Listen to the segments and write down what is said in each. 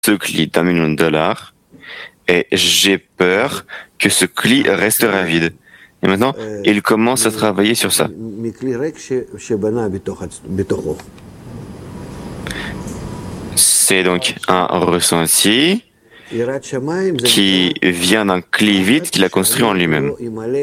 ce cli d'1 million et j'ai peur que ce cli restera vide. Et maintenant, il commence à travailler sur ça. C'est donc un ressenti qui vient d'un cli vide qu'il a construit en lui-même.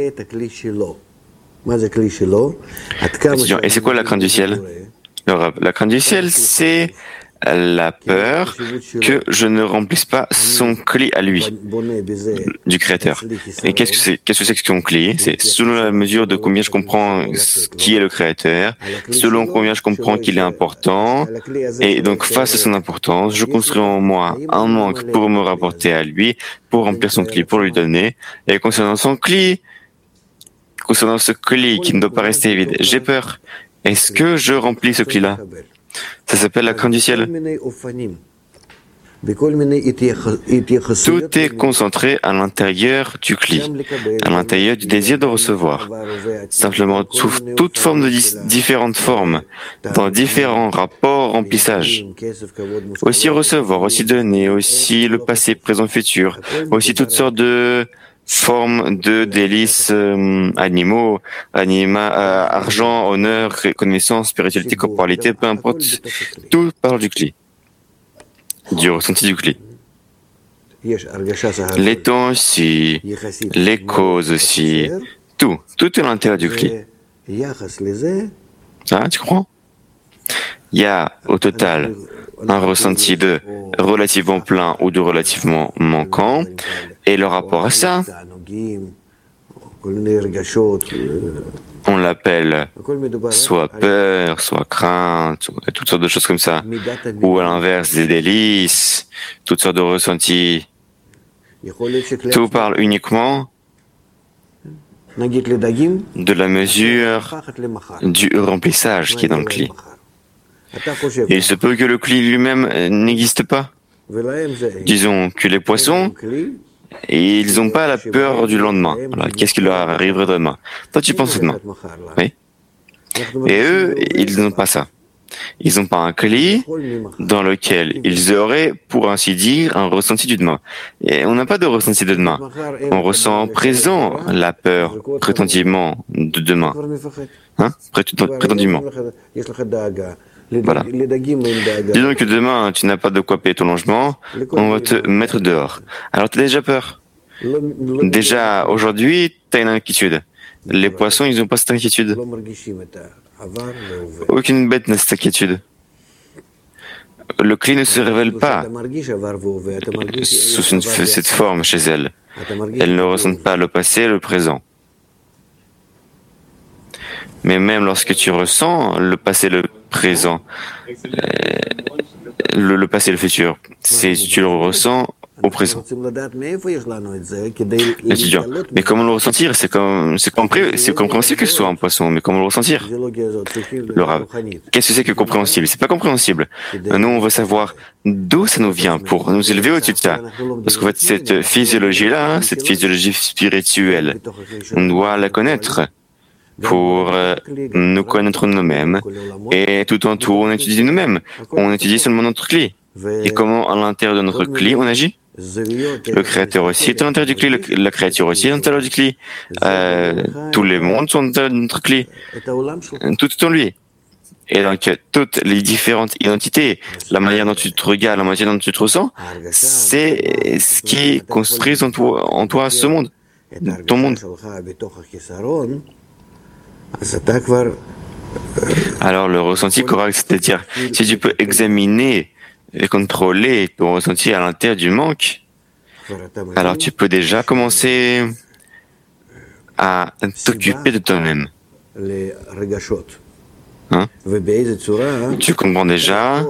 Et c'est quoi la crainte du ciel? La crainte du ciel, c'est la peur que je ne remplisse pas son cli à lui, du Créateur. Et qu'est-ce que c'est que son cli? C'est selon la mesure de combien je comprends qui est le Créateur, selon combien je comprends qu'il est important, et donc face à son importance, je construis en moi un manque pour me rapporter à lui, pour remplir son cli, pour lui donner, et concernant ce cli qui ne doit pas rester vide, j'ai peur. Est-ce que je remplis ce cli-là? Ça s'appelle la crainte du ciel. Tout est concentré à l'intérieur du cli, à l'intérieur du désir de recevoir. Simplement, sous toute forme de différentes formes, dans différents rapports remplissage. Aussi recevoir, aussi donner, aussi le passé, présent, futur, aussi toutes sortes de formes de délices animaux, argent, honneur, connaissance, spiritualité, corporalité, peu importe, tout parle du cli, du ressenti du cli. Les temps aussi, les causes aussi, tout est à l'intérieur du cli. Ah, tu comprends? Il y a au total un ressenti de relativement plein ou de relativement manquant, et le rapport à ça, on l'appelle soit peur, soit crainte, toutes sortes de choses comme ça, ou à l'inverse des délices, toutes sortes de ressentis. Tout parle uniquement de la mesure du remplissage qui est dans le cli. Et il se peut que le cli lui-même n'existe pas. Disons que les poissons, ils n'ont pas la peur du lendemain. Voilà, qu'est-ce qui leur arriverait demain? Toi, tu penses demain. Oui. Et eux, ils n'ont pas ça. Ils n'ont pas un cli dans lequel ils auraient, pour ainsi dire, un ressenti du demain. Et on n'a pas de ressenti de demain. On ressent présent la peur, prétendument, de demain. Hein? Prétendument. Voilà. Disons que demain, tu n'as pas de quoi payer ton logement, on va te mettre dehors. Alors, tu as déjà peur. Déjà, aujourd'hui, tu as une inquiétude. Les poissons, ils n'ont pas cette inquiétude. Aucune bête n'a cette inquiétude. Le cli ne se révèle pas sous cette forme chez elle. Elle ne ressent pas le passé et le présent. Mais même lorsque tu ressens le passé et le présent, le passé et le futur, tu le ressens au présent. L'étudiant, mais comment le ressentir? C'est compréhensible que ce soit un poisson, mais comment le ressentir? Le Rav, qu'est-ce que c'est que compréhensible? C'est pas compréhensible. Nous, on veut savoir d'où ça nous vient pour nous élever au-dessus de ça. Parce qu'en fait, cette physiologie-là, cette physiologie spirituelle, on doit la connaître pour nous connaître nous-mêmes. Et tout en tout, on étudie nous-mêmes. On étudie seulement notre cli. Et comment, à l'intérieur de notre cli, on agit? Le Créateur aussi est à l'intérieur du cli, la créature aussi est à l'intérieur du cli. Tous les mondes sont à l'intérieur de notre cli. Tout est en lui. Et donc, toutes les différentes identités, la manière dont tu te regardes, la manière dont tu te ressens, c'est ce qui construit en toi ce monde, ton monde. Alors, le ressenti correct, c'est-à-dire, si tu peux examiner et contrôler ton ressenti à l'intérieur du manque, alors tu peux déjà commencer à t'occuper de toi-même. Hein? Tu comprends déjà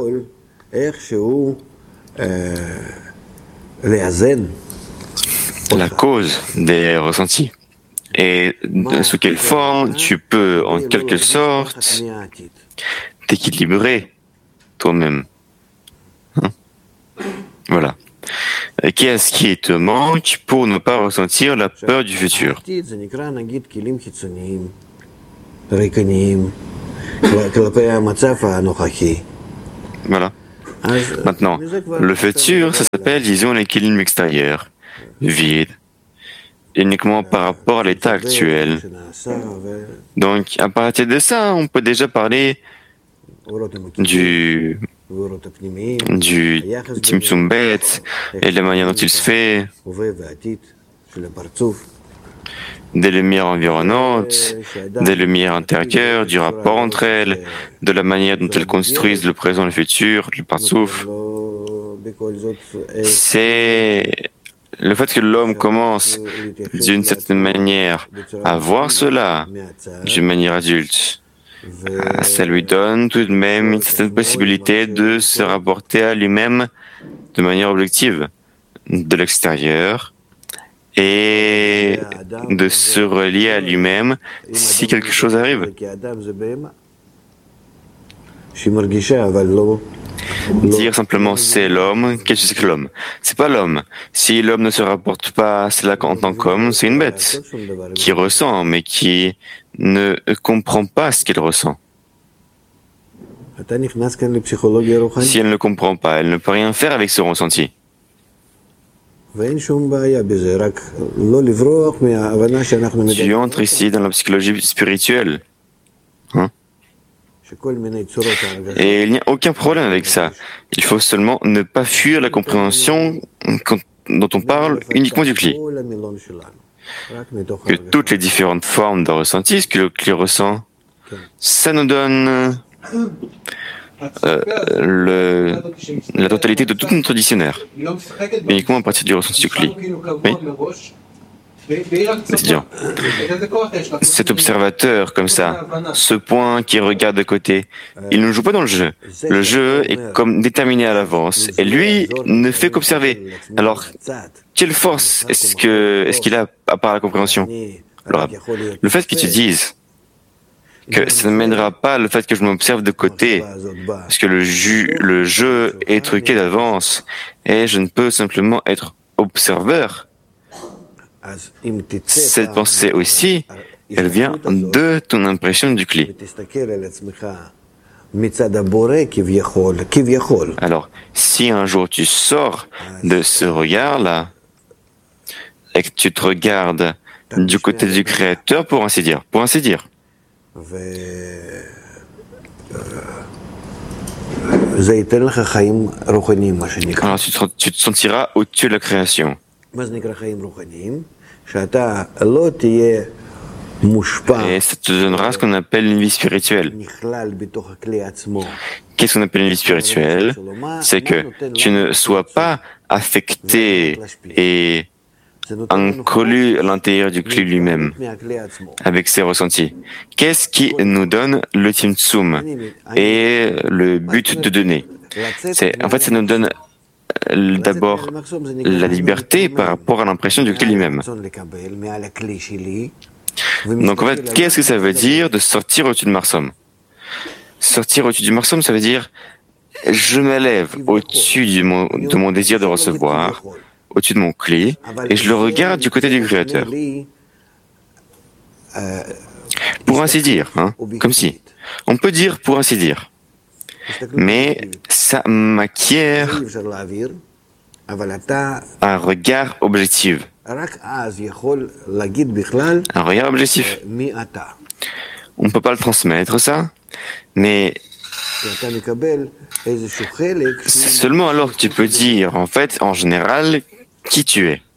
la cause des ressentis et sous quelle forme tu peux, en quelque sorte, t'équilibrer toi-même. Hein? Voilà. Qu'est-ce qui te manque pour ne pas ressentir la peur du futur? Voilà. Maintenant, le futur, ça s'appelle, disons, l'équilibre extérieur, vide, uniquement par rapport à l'état actuel. Donc, à partir de ça, on peut déjà parler du Tzimtzum Bet et de la manière dont il se fait, des lumières environnantes, des lumières intérieures, du rapport entre elles, de la manière dont elles construisent le présent, le futur, le partsouf. C'est le fait que l'homme commence d'une certaine manière à voir cela d'une manière adulte. Ça lui donne tout de même une certaine possibilité de se rapporter à lui-même de manière objective, de l'extérieur, et de se relier à lui-même si quelque chose arrive. Dire simplement c'est l'homme, qu'est-ce que c'est que l'homme? C'est pas l'homme. Si l'homme ne se rapporte pas à cela en tant qu'homme, c'est une bête qui ressent, mais qui ne comprend pas ce qu'elle ressent. Si elle ne comprend pas, elle ne peut rien faire avec ce ressenti. Tu entres ici dans la psychologie spirituelle. Hein? Et il n'y a aucun problème avec ça. Il faut seulement ne pas fuir la compréhension dont on parle uniquement du cli. Que toutes les différentes formes de ressenti, ce que le cli ressent, ça nous donne la totalité de tout notre dictionnaire, uniquement à partir du ressenti du cli. Oui. C'est-à-dire, cet observateur comme ça, ce point qui regarde de côté, il ne joue pas dans le jeu. Le jeu est comme déterminé à l'avance, et lui ne fait qu'observer. Alors, quelle force est-ce qu'il a à part la compréhension? Alors, le fait que tu dises que ça ne mènera pas le fait que je m'observe de côté, parce que le jeu est truqué d'avance, et je ne peux simplement être observeur. Cette pensée aussi, elle vient de ton impression du cli. Alors, si un jour tu sors de ce regard-là, et que tu te regardes du côté du Créateur, pour ainsi dire, alors tu te sentiras au-dessus de la création. Et ça te donnera ce qu'on appelle une vie spirituelle. Qu'est-ce qu'on appelle une vie spirituelle? C'est que tu ne sois pas affecté et inclus à l'intérieur du cli lui-même, avec ses ressentis. Qu'est-ce qui nous donne le Tzimtzum et le but de donner? En fait, ça nous donne d'abord la liberté par rapport à l'impression du cli lui-même. Donc en fait, qu'est-ce que ça veut dire de sortir au-dessus de Marsom? Sortir au-dessus du Marsom, ça veut dire je m'élève au-dessus de mon désir de recevoir, au-dessus de mon cli, et je le regarde du côté du Créateur. Pour ainsi dire, hein, comme si. On peut dire pour ainsi dire. Mais ça m'acquiert un regard objectif. Un regard objectif. On ne peut pas le transmettre, ça, mais c'est seulement alors que tu peux dire, en fait, en général, qui tu es.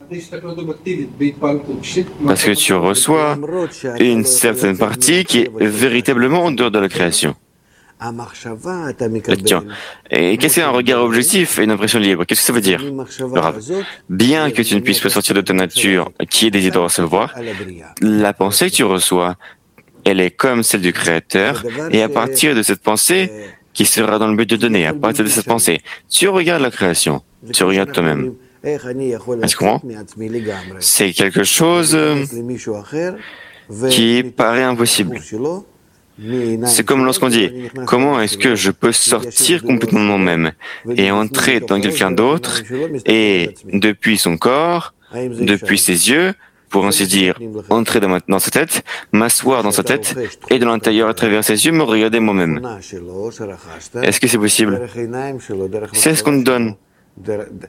Parce que tu reçois une certaine partie qui est véritablement en dehors de la création. Et qu'est-ce qu'un regard objectif et une impression libre? Qu'est-ce que ça veut dire? Bien que tu ne puisses pas sortir de ta nature qui est désir de recevoir, la pensée que tu reçois, elle est comme celle du Créateur, et à partir de cette pensée, qui sera dans le but de donner, à partir de cette pensée, tu regardes la création, tu regardes toi-même. Est-ce qu'on comprend? C'est quelque chose qui paraît impossible. C'est comme lorsqu'on dit, comment est-ce que je peux sortir complètement de moi-même et entrer dans quelqu'un d'autre et depuis son corps, depuis ses yeux, pour ainsi dire, entrer dans sa tête, m'asseoir dans sa tête, et de l'intérieur à travers ses yeux me regarder moi-même. Est-ce que c'est possible? C'est ce qu'on nous donne.